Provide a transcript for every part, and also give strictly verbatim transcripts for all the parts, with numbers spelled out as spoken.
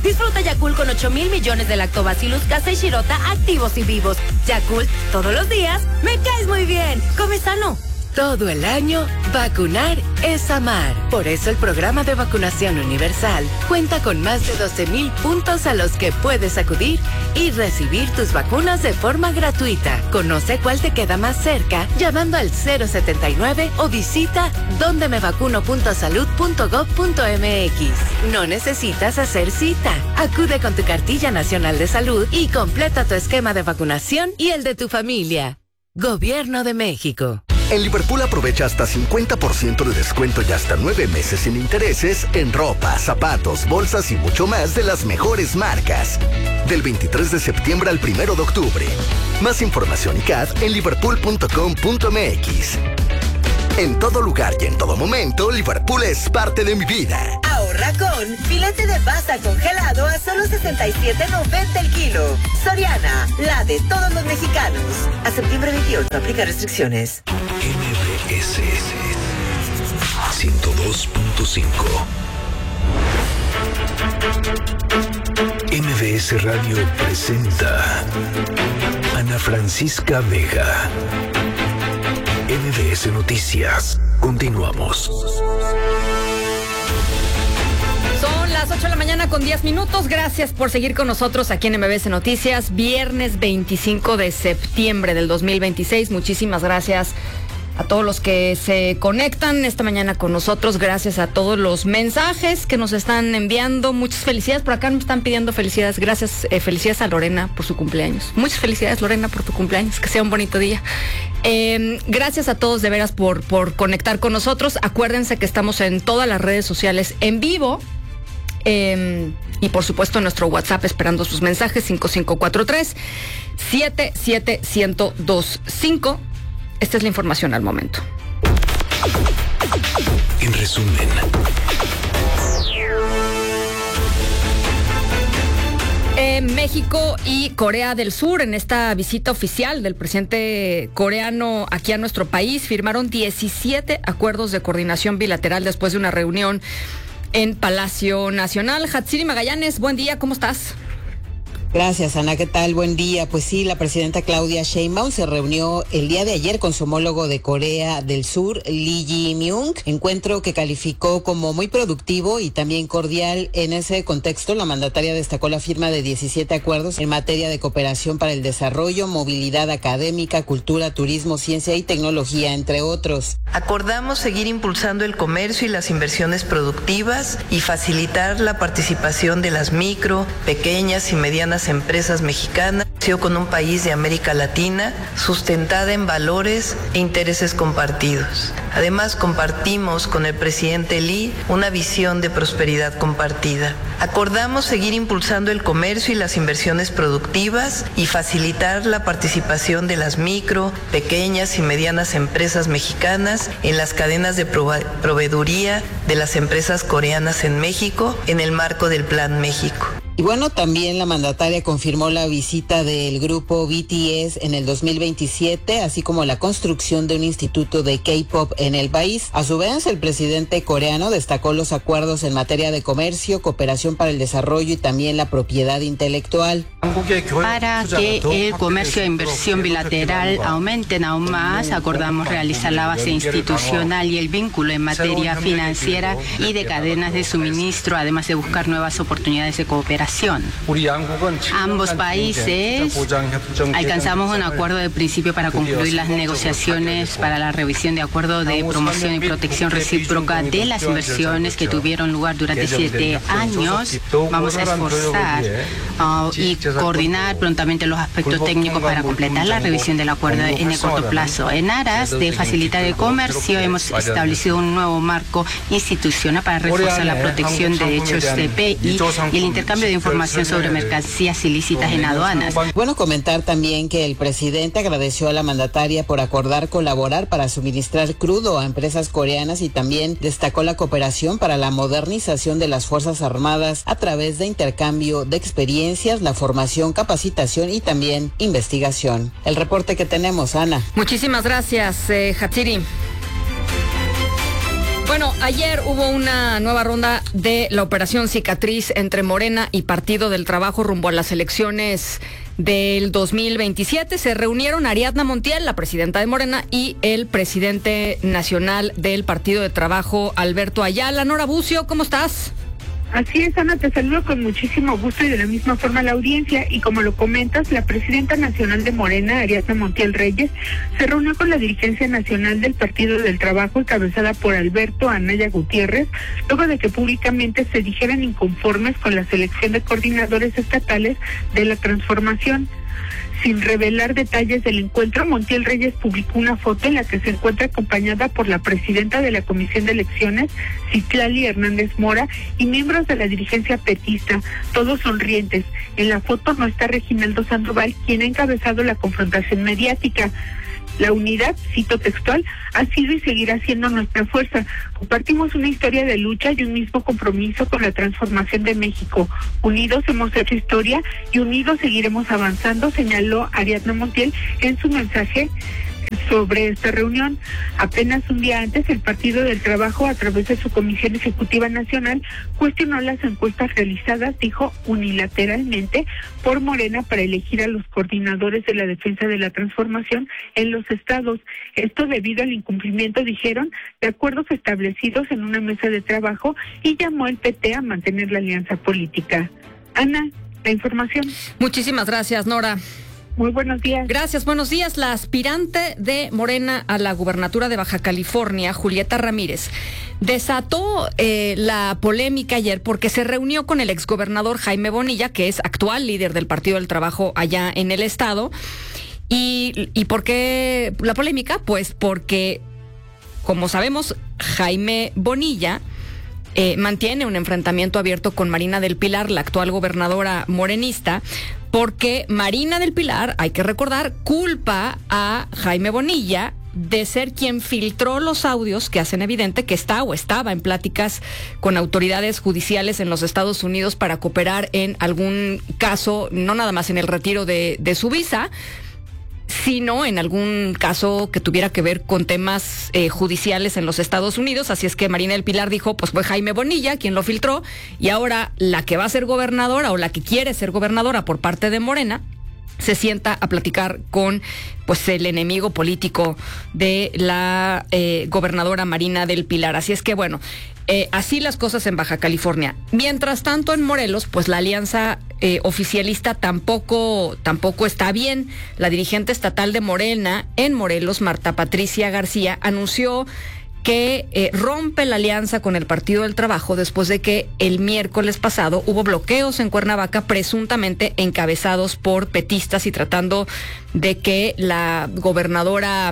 Disfruta Yakult con ocho mil millones de lactobacillus casei shirota activos y vivos. Yakult, todos los días, me caes muy bien. Come sano. Todo el año, vacunar es amar. Por eso el programa de vacunación universal cuenta con más de doce mil puntos a los que puedes acudir y recibir tus vacunas de forma gratuita. Conoce cuál te queda más cerca llamando al cero setenta y nueve o visita donde me vacuno punto salud punto gob punto mx. No necesitas hacer cita. Acude con tu cartilla nacional de salud y completa tu esquema de vacunación y el de tu familia. Gobierno de México. En Liverpool aprovecha hasta cincuenta por ciento de descuento y hasta nueve meses sin intereses en ropa, zapatos, bolsas y mucho más de las mejores marcas. Del veintitrés de septiembre al primero de octubre. Más información y C A D en liverpool punto com punto mx. En todo lugar y en todo momento, Liverpool es parte de mi vida. Ahorra con filete de pasta congelado a solo sesenta y siete noventa el kilo. Soriana, la de todos los mexicanos. A septiembre veintiocho, aplica restricciones. M B S ciento dos punto cinco. M B S Radio presenta Ana Francisca Vega. M B S Noticias. Continuamos. Son las ocho de la mañana con diez minutos. Gracias por seguir con nosotros aquí en M B S Noticias. Viernes veinticinco de septiembre del dos mil veintiséis. Muchísimas gracias a todos los que se conectan esta mañana con nosotros. Gracias a todos los mensajes que nos están enviando. Muchas felicidades. Por acá me están pidiendo felicidades. Gracias, eh, felicidades a Lorena por su cumpleaños. Muchas felicidades, Lorena, por tu cumpleaños. Que sea un bonito día. Eh, gracias a todos de veras por, por conectar con nosotros. Acuérdense que estamos en todas las redes sociales en vivo. Eh, y por supuesto nuestro WhatsApp esperando sus mensajes cinco cinco cuatro tres, siete siete uno cero dos cinco. Esta es la información al momento. En resumen, eh, México y Corea del Sur, en esta visita oficial del presidente coreano aquí a nuestro país, firmaron diecisiete acuerdos de coordinación bilateral después de una reunión en Palacio Nacional. Hatsiri Magallanes, buen día, ¿cómo estás? Gracias, Ana. ¿Qué tal? Buen día. Pues sí, la presidenta Claudia Sheinbaum se reunió el día de ayer con su homólogo de Corea del Sur, Lee Jae-myung, encuentro que calificó como muy productivo y también cordial. En ese contexto, la mandataria destacó la firma de diecisiete acuerdos en materia de cooperación para el desarrollo, movilidad académica, cultura, turismo, ciencia y tecnología, entre otros. Acordamos seguir impulsando el comercio y las inversiones productivas y facilitar la participación de las micro, pequeñas y medianas empresas mexicanas con un país de América Latina sustentada en valores e intereses compartidos. Además, compartimos con el presidente Lee una visión de prosperidad compartida. Acordamos seguir impulsando el comercio y las inversiones productivas y facilitar la participación de las micro, pequeñas y medianas empresas mexicanas en las cadenas de prove- proveeduría de las empresas coreanas en México en el marco del Plan México. Y bueno, también la mandataria confirmó la visita del grupo B T S en el dos mil veintisiete, así como la construcción de un instituto de K-pop en el país. A su vez, el presidente coreano destacó los acuerdos en materia de comercio, cooperación para el desarrollo y también la propiedad intelectual. Para que el comercio e inversión bilateral aumenten aún más, acordamos realizar la base institucional y el vínculo en materia financiera y de cadenas de suministro, además de buscar nuevas oportunidades de cooperación. Ambos países alcanzamos un acuerdo de principio para concluir las negociaciones para la revisión de acuerdo de promoción y protección recíproca de las inversiones que tuvieron lugar durante siete años. Vamos a esforzar uh, y coordinar prontamente los aspectos técnicos para completar la revisión del acuerdo en el corto plazo. En aras de facilitar el comercio, hemos establecido un nuevo marco institucional para reforzar la protección de derechos de P I y el intercambio de información sobre mercancías ilícitas en aduanas. Bueno, comentar también que el presidente agradeció a la mandataria por acordar colaborar para suministrar crudo a empresas coreanas y también destacó la cooperación para la modernización de las Fuerzas Armadas a través de intercambio de experiencias, la formación, capacitación y también investigación. El reporte que tenemos, Ana. Muchísimas gracias, eh, Hatsiri. Bueno, ayer hubo una nueva ronda de la operación Cicatriz entre Morena y Partido del Trabajo rumbo a las elecciones del dos mil veintisiete. Se reunieron Ariadna Montiel, la presidenta de Morena, y el presidente nacional del Partido de Trabajo, Alberto Ayala. Nora Bucio, ¿cómo estás? Así es, Ana, te saludo con muchísimo gusto y de la misma forma la audiencia. Y como lo comentas, la presidenta nacional de Morena, Ariadna Montiel Reyes, se reunió con la dirigencia nacional del Partido del Trabajo, encabezada por Alberto Anaya Gutiérrez, luego de que públicamente se dijeran inconformes con la selección de coordinadores estatales de la transformación. Sin revelar detalles del encuentro, Montiel Reyes publicó una foto en la que se encuentra acompañada por la presidenta de la Comisión de Elecciones, Citlali Hernández Mora, y miembros de la dirigencia petista, todos sonrientes. En la foto no está Reginaldo Sandoval, quien ha encabezado la confrontación mediática. La unidad, cito textual, ha sido y seguirá siendo nuestra fuerza. Compartimos una historia de lucha y un mismo compromiso con la transformación de México. Unidos hemos hecho historia y unidos seguiremos avanzando, señaló Ariadna Montiel en su mensaje sobre esta reunión. Apenas un día antes, el Partido del Trabajo, a través de su Comisión Ejecutiva Nacional, cuestionó las encuestas realizadas, dijo, unilateralmente por Morena para elegir a los coordinadores de la defensa de la transformación en los estados. Esto debido al incumplimiento, dijeron, de acuerdos establecidos en una mesa de trabajo, y llamó al P T a mantener la alianza política. Ana, la información. Muchísimas gracias, Nora. Muy buenos días. Gracias, buenos días. La aspirante de Morena a la gubernatura de Baja California, Julieta Ramírez, desató eh, la polémica ayer porque se reunió con el exgobernador Jaime Bonilla, que es actual líder del Partido del Trabajo allá en el estado. ¿Y, y por qué la polémica? Pues porque, como sabemos, Jaime Bonilla eh, mantiene un enfrentamiento abierto con Marina del Pilar, la actual gobernadora morenista, porque Marina del Pilar, hay que recordar, culpa a Jaime Bonilla de ser quien filtró los audios que hacen evidente que está o estaba en pláticas con autoridades judiciales en los Estados Unidos para cooperar en algún caso, no nada más en el retiro de, de su visa, sino en algún caso que tuviera que ver con temas eh, judiciales en los Estados Unidos. Así es que Marina del Pilar dijo, pues fue Jaime Bonilla quien lo filtró, y ahora la que va a ser gobernadora o la que quiere ser gobernadora por parte de Morena se sienta a platicar con pues el enemigo político de la eh, gobernadora Marina del Pilar. Así es que bueno, eh, así las cosas en Baja California. Mientras tanto, en Morelos, pues la alianza eh, oficialista tampoco, tampoco está bien. La dirigente estatal de Morena en Morelos, Marta Patricia García, anunció que eh, rompe la alianza con el Partido del Trabajo después de que el miércoles pasado hubo bloqueos en Cuernavaca presuntamente encabezados por petistas y tratando de que la gobernadora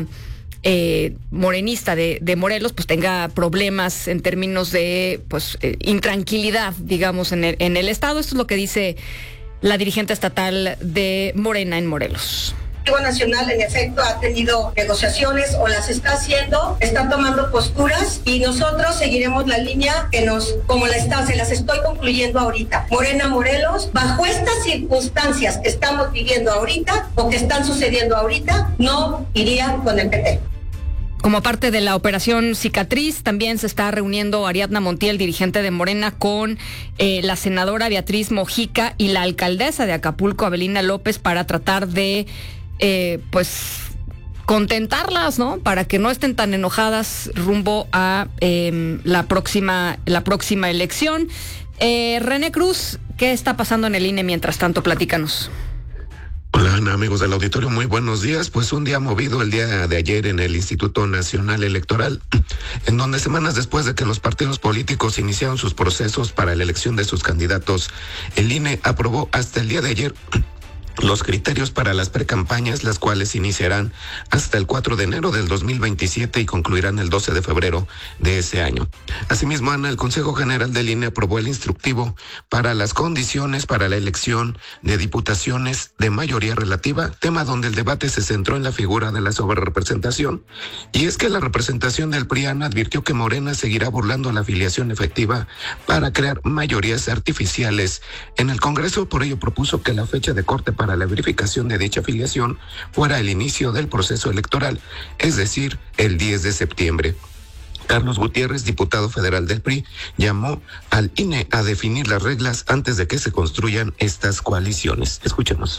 eh, morenista de, de Morelos pues tenga problemas en términos de pues eh, intranquilidad, digamos, en el, en el estado. Esto es lo que dice la dirigente estatal de Morena en Morelos. El Ejecutivo Nacional, en efecto, ha tenido negociaciones o las está haciendo, está tomando posturas, y nosotros seguiremos la línea que nos, como la está, se las estoy concluyendo ahorita. Morena Morelos, bajo estas circunstancias que estamos viviendo ahorita o que están sucediendo ahorita, no iría con el P T. Como parte de la operación Cicatriz, también se está reuniendo Ariadna Montiel, dirigente de Morena, con eh, la senadora Beatriz Mojica y la alcaldesa de Acapulco, Avelina López, para tratar de Eh, pues contentarlas, ¿no? Para que no estén tan enojadas rumbo a eh, la próxima la próxima elección. Eh, René Cruz, ¿qué está pasando en el I N E mientras tanto? Platícanos. Hola, Ana, amigos del auditorio, muy buenos días. Pues un día movido el día de ayer en el Instituto Nacional Electoral, en donde semanas después de que los partidos políticos iniciaron sus procesos para la elección de sus candidatos, el I N E aprobó hasta el día de ayer los criterios para las precampañas, las cuales iniciarán hasta el cuatro de enero del dos mil veintisiete y concluirán el doce de febrero de ese año. Asimismo, Ana, el Consejo General del I N E aprobó el instructivo para las condiciones para la elección de diputaciones de mayoría relativa, tema donde el debate se centró en la figura de la sobrerepresentación. Y es que la representación del P R I A N advirtió que Morena seguirá burlando la afiliación efectiva para crear mayorías artificiales en el Congreso. Por ello propuso que la fecha de corte para para la verificación de dicha afiliación fuera el inicio del proceso electoral, es decir, el diez de septiembre. Carlos Gutiérrez, diputado federal del P R I, llamó al I N E a definir las reglas antes de que se construyan estas coaliciones. Escuchemos.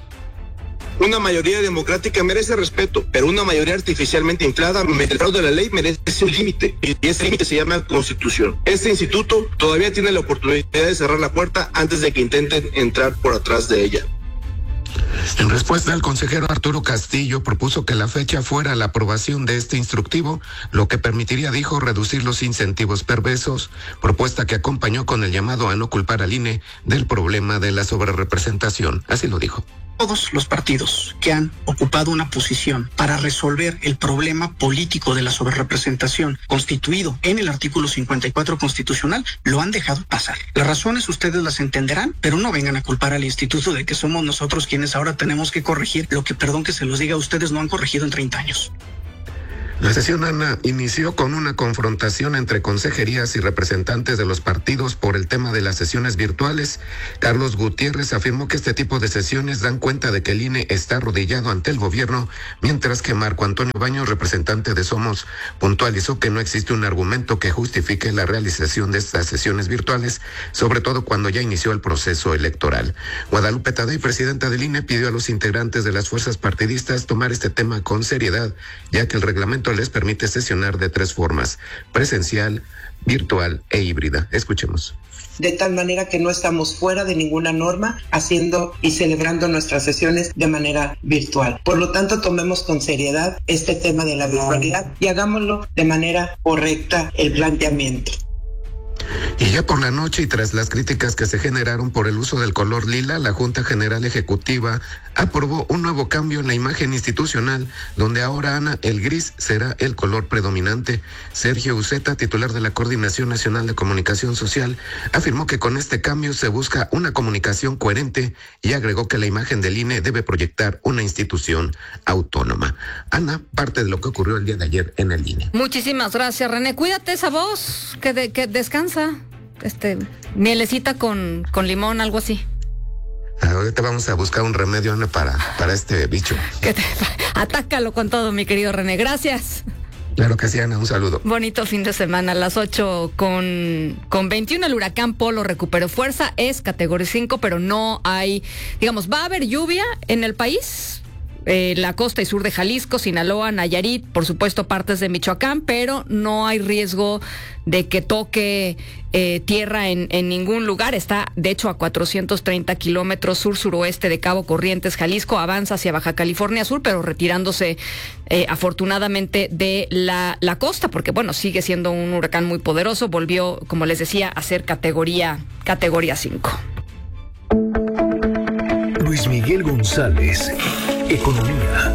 Una mayoría democrática merece respeto, pero una mayoría artificialmente inflada, mediante el fraude de la ley, merece un límite, y ese límite se llama Constitución. Este instituto todavía tiene la oportunidad de cerrar la puerta antes de que intenten entrar por atrás de ella. En respuesta, el consejero Arturo Castillo propuso que la fecha fuera la aprobación de este instructivo, lo que permitiría, dijo, reducir los incentivos perversos, propuesta que acompañó con el llamado a no culpar al I N E del problema de la sobrerepresentación. Así lo dijo. Todos los partidos que han ocupado una posición para resolver el problema político de la sobrerepresentación constituido en el artículo cincuenta y cuatro constitucional lo han dejado pasar. Las razones ustedes las entenderán, pero no vengan a culpar al instituto de que somos nosotros quienes ahora tenemos que corregir lo que, perdón que se los diga, ustedes no han corregido en treinta años. La sesión, Ana, inició con una confrontación entre consejerías y representantes de los partidos por el tema de las sesiones virtuales. Carlos Gutiérrez afirmó que este tipo de sesiones dan cuenta de que el I N E está arrodillado ante el gobierno, mientras que Marco Antonio Baños, representante de Somos, puntualizó que no existe un argumento que justifique la realización de estas sesiones virtuales, sobre todo cuando ya inició el proceso electoral. Guadalupe Tadei, presidenta del I N E, pidió a los integrantes de las fuerzas partidistas tomar este tema con seriedad, ya que el reglamento les permite sesionar de tres formas: presencial, virtual e híbrida. Escuchemos. De tal manera que no estamos fuera de ninguna norma haciendo y celebrando nuestras sesiones de manera virtual. Por lo tanto, tomemos con seriedad este tema de la virtualidad y hagámoslo de manera correcta el planteamiento. Y ya por la noche, y tras las críticas que se generaron por el uso del color lila, la Junta General Ejecutiva aprobó un nuevo cambio en la imagen institucional, donde ahora, Ana, el gris será el color predominante. Sergio Uceta, titular de la Coordinación Nacional de Comunicación Social, afirmó que con este cambio se busca una comunicación coherente y agregó que la imagen del I N E debe proyectar una institución autónoma. Ana, parte de lo que ocurrió el día de ayer en el I N E. Muchísimas gracias, René. Cuídate esa voz, que, de, que descansa. Este, mielecita con, con limón, algo así. Ahorita vamos a buscar un remedio, Ana, para, para este bicho. Que te, atácalo con todo, mi querido René. Gracias. Claro que sí, Ana, un saludo. Bonito fin de semana. A las ocho con, con veintiuno, el huracán Polo recuperó fuerza, es categoría cinco, pero no hay, digamos, va a haber lluvia en el país. Eh, la costa y sur de Jalisco, Sinaloa, Nayarit, por supuesto partes de Michoacán, pero no hay riesgo de que toque eh, tierra en, en ningún lugar. Está, de hecho, a cuatrocientos treinta kilómetros sur-suroeste de Cabo Corrientes, Jalisco. Avanza hacia Baja California Sur, pero retirándose eh, afortunadamente de la, la costa, porque, bueno, sigue siendo un huracán muy poderoso. Volvió, como les decía, a ser categoría, categoría cinco. Luis Miguel González, Economía.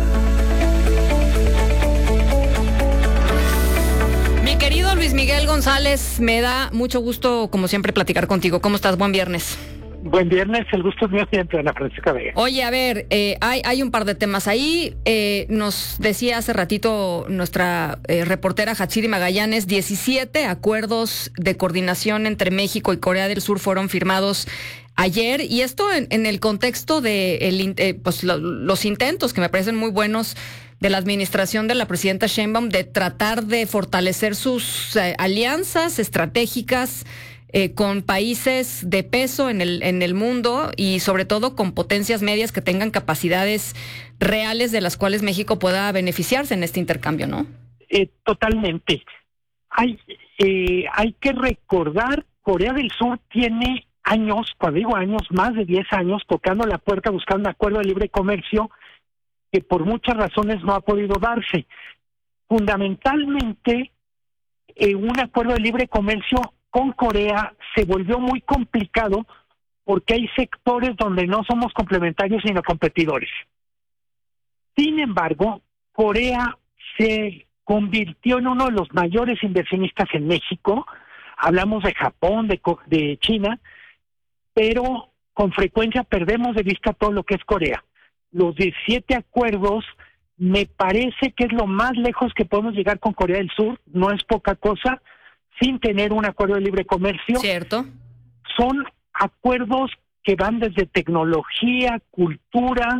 Mi querido Luis Miguel González, me da mucho gusto, como siempre, platicar contigo. ¿Cómo estás? Buen viernes. Buen viernes, el gusto es mío siempre, Ana Francisca Vega. Oye, a ver, eh, hay, hay un par de temas ahí. Eh, nos decía hace ratito nuestra eh, reportera Hatsiri Magallanes, diecisiete acuerdos de coordinación entre México y Corea del Sur fueron firmados ayer, y esto en, en el contexto de el, eh, pues, lo, los intentos que me parecen muy buenos de la administración de la presidenta Sheinbaum de tratar de fortalecer sus eh, alianzas estratégicas eh, con países de peso en el en el mundo, y sobre todo con potencias medias que tengan capacidades reales de las cuales México pueda beneficiarse en este intercambio, ¿no? Eh, totalmente. Hay eh, hay que recordar, Corea del Sur tiene años, cuando digo años, más de diez años, tocando la puerta buscando un acuerdo de libre comercio que por muchas razones no ha podido darse. Fundamentalmente, eh, un acuerdo de libre comercio con Corea se volvió muy complicado porque hay sectores donde no somos complementarios sino competidores. Sin embargo, Corea se convirtió en uno de los mayores inversionistas en México. Hablamos de Japón, de, de China, pero con frecuencia perdemos de vista todo lo que es Corea. Los diecisiete acuerdos me parece que es lo más lejos que podemos llegar con Corea del Sur, no es poca cosa, sin tener un acuerdo de libre comercio. Cierto. Son acuerdos que van desde tecnología, cultura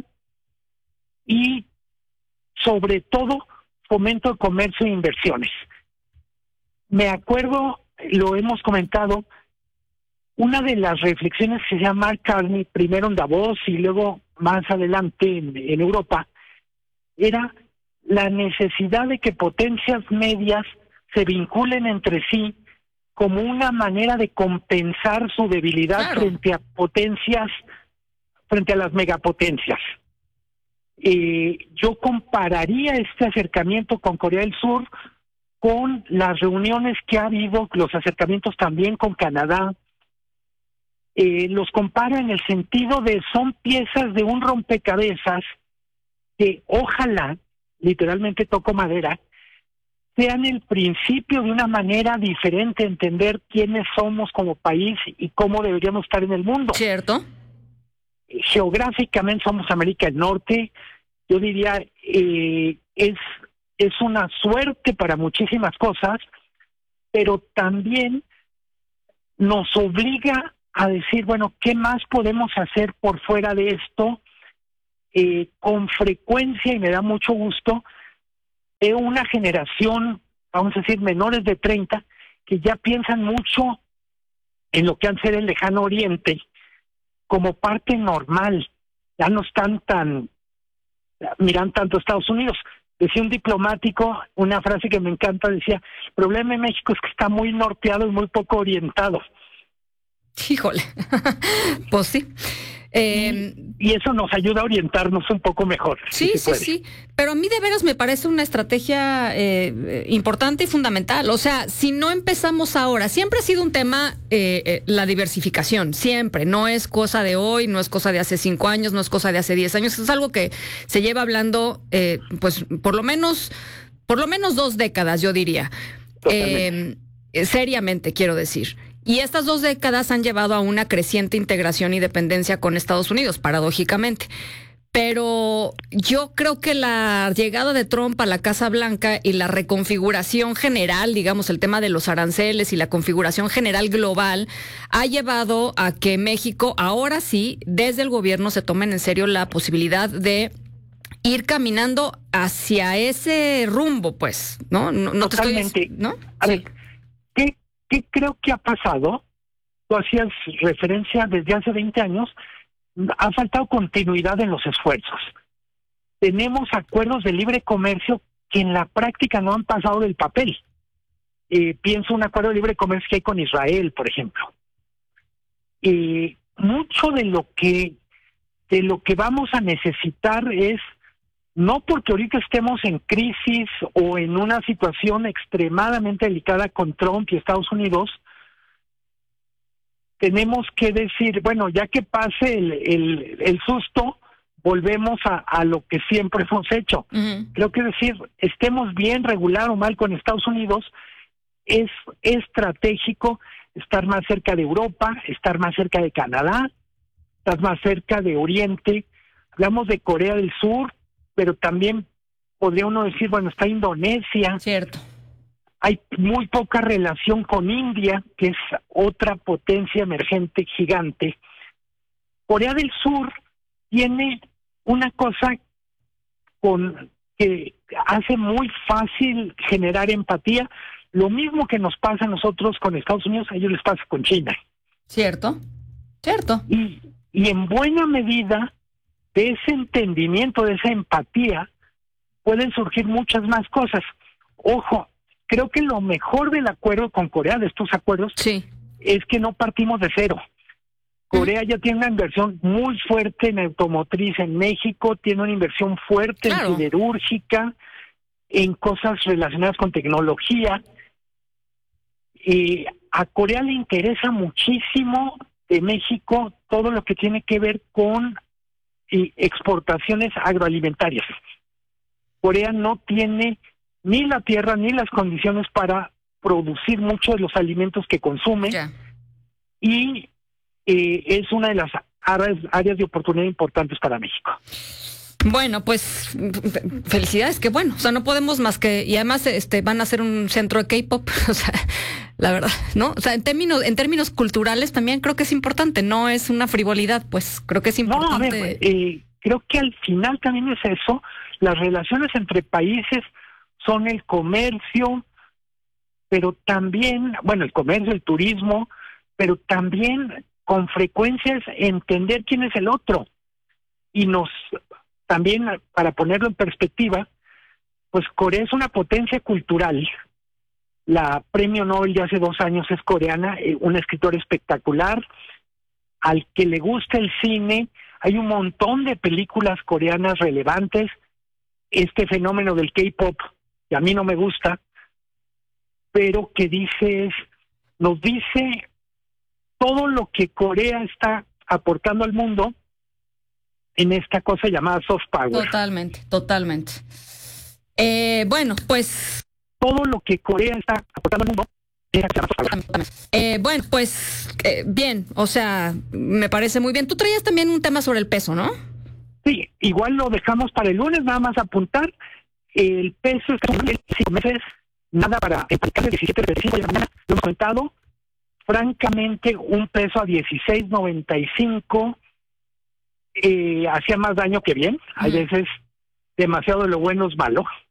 y sobre todo fomento de comercio e inversiones. me acuerdo, lo hemos comentado, una de las reflexiones que se llama Mark Carney, primero en Davos y luego más adelante en, en Europa, era la necesidad de que potencias medias se vinculen entre sí como una manera de compensar su debilidad claro. frente a potencias, frente a las megapotencias. Eh, yo compararía este acercamiento con Corea del Sur con las reuniones que ha habido, los acercamientos también con Canadá. Eh, los comparo en el sentido de son piezas de un rompecabezas que ojalá, literalmente toco madera, sean el principio de una manera diferente de entender quiénes somos como país y cómo deberíamos estar en el mundo. Cierto. Geográficamente somos América del Norte, yo diría, eh, es, es una suerte para muchísimas cosas, pero también nos obliga a decir, bueno, ¿qué más podemos hacer por fuera de esto? Eh, con frecuencia, y me da mucho gusto, de una generación, vamos a decir, menores de treinta, que ya piensan mucho en lo que han sido el lejano oriente como parte normal. Ya no están tan, miran tanto a Estados Unidos. Decía un diplomático, una frase que me encanta, decía, el problema en México es que está muy norteado y muy poco orientado. Híjole, pues sí. Eh, y, y eso nos ayuda a orientarnos un poco mejor. Sí, si sí, sí. Pero a mí de veras me parece una estrategia eh, importante y fundamental. O sea, si no empezamos ahora, siempre ha sido un tema eh, eh, la diversificación, siempre. No es cosa de hoy, no es cosa de hace cinco años, no es cosa de hace diez años. Es algo que se lleva hablando, eh, pues, por lo menos, por lo menos dos décadas, yo diría. Eh, seriamente, quiero decir. Y estas dos décadas han llevado a una creciente integración y dependencia con Estados Unidos, paradójicamente. Pero yo creo que la llegada de Trump a la Casa Blanca y la reconfiguración general, digamos, el tema de los aranceles y la configuración general global, ha llevado a que México, ahora sí, desde el gobierno se tomen en serio la posibilidad de ir caminando hacia ese rumbo, pues, ¿no? No, no Totalmente. Te estoy, ¿no? A ver, ¿qué, ¿qué creo que ha pasado? Tú hacías referencia desde hace veinte años, ha faltado continuidad en los esfuerzos. Tenemos acuerdos de libre comercio que en la práctica no han pasado del papel. Eh, pienso un acuerdo de libre comercio que hay con Israel, por ejemplo. Eh, mucho de lo que de lo que vamos a necesitar es, no porque ahorita estemos en crisis o en una situación extremadamente delicada con Trump y Estados Unidos, tenemos que decir, bueno, ya que pase el, el, el susto, volvemos a, a lo que siempre hemos hecho. Uh-huh. Creo que decir, estemos bien, regular o mal con Estados Unidos, es estratégico estar más cerca de Europa, estar más cerca de Canadá, estar más cerca de Oriente. Hablamos de Corea del Sur, pero también podría uno decir, bueno, está Indonesia. Cierto. Hay muy poca relación con India, que es otra potencia emergente gigante. Corea del Sur tiene una cosa con que hace muy fácil generar empatía. Lo mismo que nos pasa a nosotros con Estados Unidos, a ellos les pasa con China. Cierto, cierto. Y, y en buena medida, de ese entendimiento, de esa empatía, pueden surgir muchas más cosas. Ojo, creo que lo mejor del acuerdo con Corea, de estos acuerdos, sí, es que no partimos de cero. Corea ya tiene una inversión muy fuerte en automotriz en México, tiene una inversión fuerte claro. en siderúrgica, en cosas relacionadas con tecnología. Y a Corea le interesa muchísimo de México todo lo que tiene que ver con y exportaciones agroalimentarias. Corea no tiene ni la tierra ni las condiciones para producir muchos de los alimentos que consume yeah. y eh, es una de las áreas, áreas de oportunidad importantes para México. Bueno, pues felicidades, que bueno, o sea, no podemos más que, y además este van a hacer un centro de K-pop, o sea, la verdad, ¿no? O sea, en términos en términos culturales también creo que es importante, no es una frivolidad, pues creo que es importante. No, a ver, eh, creo que al final también es eso, las relaciones entre países son el comercio, pero también, bueno, el comercio, el turismo, pero también con frecuencia es entender quién es el otro. Y nos, también para ponerlo en perspectiva, pues Corea es una potencia cultural. La premio Nobel de hace dos años es coreana, eh, una escritora espectacular. Al que le gusta el cine, hay un montón de películas coreanas relevantes. Este fenómeno del K-pop, que a mí no me gusta, pero que dice, nos dice todo lo que Corea está aportando al mundo en esta cosa llamada soft power. Totalmente, totalmente. Eh, bueno, pues... Todo lo que Corea está aportando al mundo es soft power. Eh, bueno, pues eh, bien, o sea, me parece muy bien. Tú traías también un tema sobre el peso, ¿no? Sí, igual lo dejamos para el lunes, nada más apuntar. El peso es que cinco meses, nada para explicar el diecisiete de cinco de la mañana, lo hemos comentado. Francamente, un peso a dieciséis noventa y cinco eh, hacía más daño que bien. Hay veces demasiado de lo bueno es malo.